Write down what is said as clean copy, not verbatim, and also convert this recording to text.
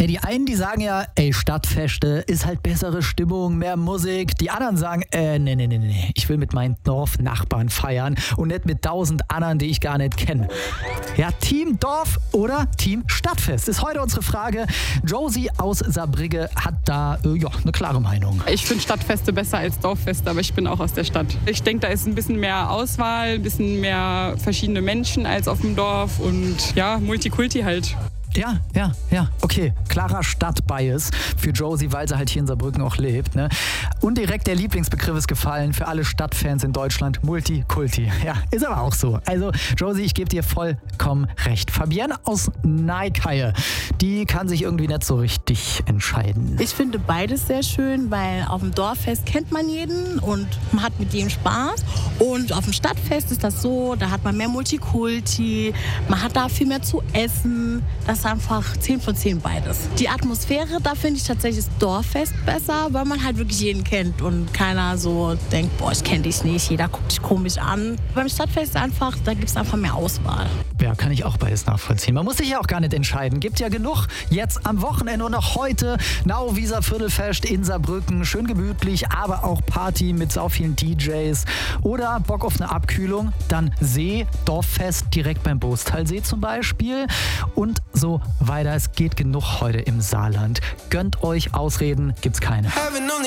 Ja, die einen, die sagen ja, ey, Stadtfeste ist halt bessere Stimmung, mehr Musik. Die anderen sagen, nee. Ich will mit meinen Dorfnachbarn feiern und nicht mit 1000 anderen, die ich gar nicht kenne. Ja, Team Dorf oder Team Stadtfest ist heute unsere Frage. Josie aus Saarbrügge hat da eine klare Meinung. Ich finde Stadtfeste besser als Dorffeste, aber ich bin auch aus der Stadt. Ich denke, da ist ein bisschen mehr Auswahl, ein bisschen mehr verschiedene Menschen als auf dem Dorf und ja, Multikulti halt. Ja. Okay, klarer Stadtbias für Josie, weil sie halt hier in Saarbrücken auch lebt. Ne? Und direkt der Lieblingsbegriff ist gefallen für alle Stadtfans in Deutschland, Multikulti. Ja, ist aber auch so. Also Josie, ich gebe dir vollkommen recht. Fabienne aus Neikäie, die kann sich irgendwie nicht so richtig entscheiden. Ich finde beides sehr schön, weil auf dem Dorffest kennt man jeden und man hat mit jedem Spaß. Und auf dem Stadtfest ist das so, da hat man mehr Multikulti, man hat da viel mehr zu essen. Das ist einfach 10 von 10 beides. Die Atmosphäre, da finde ich tatsächlich das Dorffest besser, weil man halt wirklich jeden kennt und keiner so denkt, boah, ich kenne dich nicht, jeder guckt dich komisch an. Beim Stadtfest einfach, da gibt es einfach mehr Auswahl. Ja, kann ich auch beides nachvollziehen. Man muss sich ja auch gar nicht entscheiden. Gibt ja genug jetzt am Wochenende und noch heute Nauwieser Viertelfest in Saarbrücken. Schön gemütlich, aber auch Party mit so vielen DJs. Oder Bock auf eine Abkühlung, dann See, Dorffest direkt beim Boostalsee zum Beispiel. Und so weiter. Es geht genug heute im Saarland. Gönnt euch Ausreden, gibt's keine.